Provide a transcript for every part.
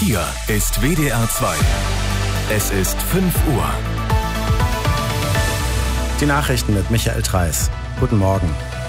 Hier ist WDR 2. Es ist 5 Uhr. Die Nachrichten mit Michael Treis. Guten Morgen.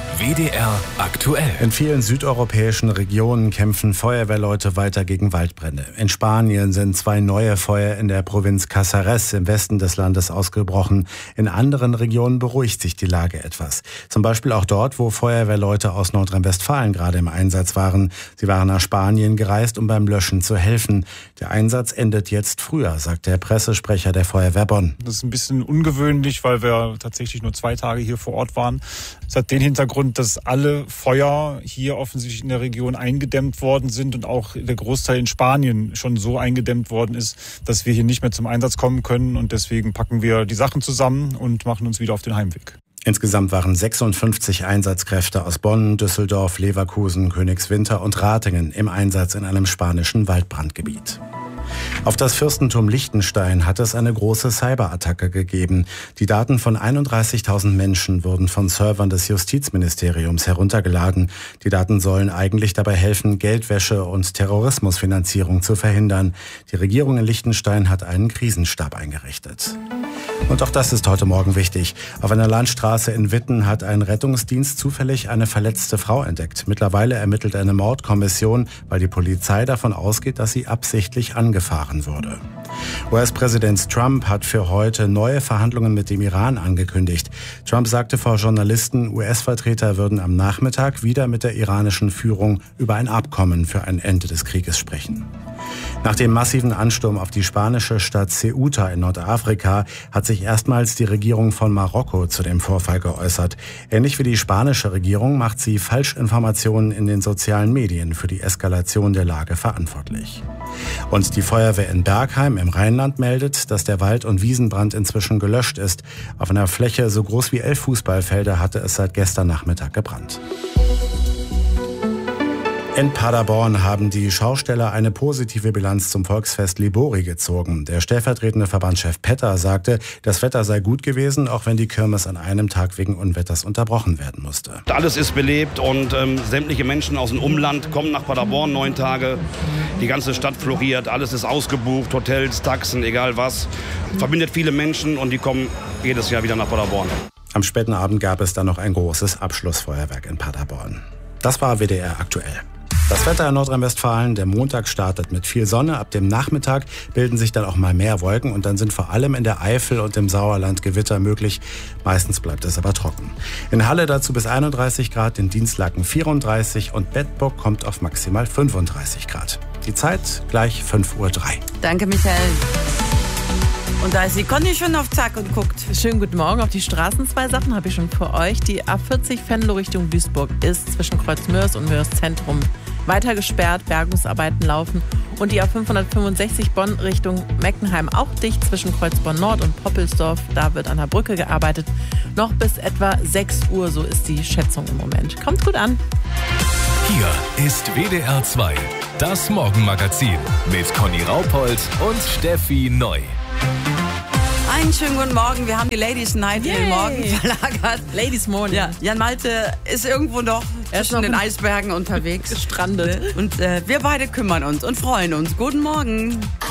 WDR aktuell. In vielen südeuropäischen Regionen kämpfen Feuerwehrleute weiter gegen Waldbrände. In Spanien sind 2 neue Feuer in der Provinz Caceres im Westen des Landes ausgebrochen. In anderen Regionen beruhigt sich die Lage etwas. Zum Beispiel auch dort, wo Feuerwehrleute aus Nordrhein-Westfalen gerade im Einsatz waren. Sie waren nach Spanien gereist, um beim Löschen zu helfen. Der Einsatz endet jetzt früher, sagt der Pressesprecher der Feuerwehr Bonn. Das ist ein bisschen ungewöhnlich, weil wir tatsächlich nur 2 Tage hier vor Ort waren. Es hat den Hintergrund, dass alle Feuer hier offensichtlich in der Region eingedämmt worden sind und auch der Großteil in Spanien schon so eingedämmt worden ist, dass wir hier nicht mehr zum Einsatz kommen können. Und deswegen packen wir die Sachen zusammen und machen uns wieder auf den Heimweg. Insgesamt waren 56 Einsatzkräfte aus Bonn, Düsseldorf, Leverkusen, Königswinter und Ratingen im Einsatz in einem spanischen Waldbrandgebiet. Auf das Fürstentum Liechtenstein hat es eine große Cyberattacke gegeben. Die Daten von 31.000 Menschen wurden von Servern des Justizministeriums heruntergeladen. Die Daten sollen eigentlich dabei helfen, Geldwäsche und Terrorismusfinanzierung zu verhindern. Die Regierung in Liechtenstein hat einen Krisenstab eingerichtet. Und auch das ist heute Morgen wichtig. Auf einer Landstraße in Witten hat ein Rettungsdienst zufällig eine verletzte Frau entdeckt. Mittlerweile ermittelt eine Mordkommission, weil die Polizei davon ausgeht, dass sie absichtlich angefahren wurde. US-Präsident Trump hat für heute neue Verhandlungen mit dem Iran angekündigt. Trump sagte vor Journalisten, US-Vertreter würden am Nachmittag wieder mit der iranischen Führung über ein Abkommen für ein Ende des Krieges sprechen. Nach dem massiven Ansturm auf die spanische Stadt Ceuta in Nordafrika hat sich erstmals die Regierung von Marokko zu dem Vorfall geäußert. Ähnlich wie die spanische Regierung macht sie Falschinformationen in den sozialen Medien für die Eskalation der Lage verantwortlich. Und die Feuerwehr in Bergheim im Rheinland meldet, dass der Wald- und Wiesenbrand inzwischen gelöscht ist. Auf einer Fläche so groß wie 11 Fußballfelder hatte es seit gestern Nachmittag gebrannt. In Paderborn haben die Schausteller eine positive Bilanz zum Volksfest Libori gezogen. Der stellvertretende Verbandschef Petter sagte, das Wetter sei gut gewesen, auch wenn die Kirmes an einem Tag wegen Unwetters unterbrochen werden musste. Alles ist belebt und sämtliche Menschen aus dem Umland kommen nach Paderborn 9 Tage. Die ganze Stadt floriert, alles ist ausgebucht, Hotels, Taxen, egal was. Verbindet viele Menschen und die kommen jedes Jahr wieder nach Paderborn. Am späten Abend gab es dann noch ein großes Abschlussfeuerwerk in Paderborn. Das war WDR aktuell. Das Wetter in Nordrhein-Westfalen, der Montag startet mit viel Sonne. Ab dem Nachmittag bilden sich dann auch mal mehr Wolken und dann sind vor allem in der Eifel und im Sauerland Gewitter möglich. Meistens bleibt es aber trocken. In Halle dazu bis 31 Grad, in Dienstlaken 34 und Bedburg kommt auf maximal 35 Grad. Die Zeit gleich 5:03 Uhr. Danke, Michael. Und da ist die Conny schon auf Zack und guckt. Schönen guten Morgen. Auf die Straßen 2 Sachen habe ich schon für euch. Die A40 Venlo Richtung Duisburg ist zwischen Kreuz Mörs und Mörs Zentrum weiter gesperrt. Bergungsarbeiten laufen. Und die A565 Bonn Richtung Meckenheim auch dicht zwischen Kreuzborn Nord und Poppelsdorf. Da wird an der Brücke gearbeitet. Noch bis etwa 6 Uhr, so ist die Schätzung im Moment. Kommt gut an. Hier ist WDR 2, das Morgenmagazin mit Conny Raupold und Steffi Neu. Einen schönen guten Morgen. Wir haben die Ladies Night in den Morgen verlagert. Ladies Morning. Ja, Jan Malte ist irgendwo noch zwischen den Eisbergen unterwegs. Gestrandet. Und wir beide kümmern uns und freuen uns. Guten Morgen.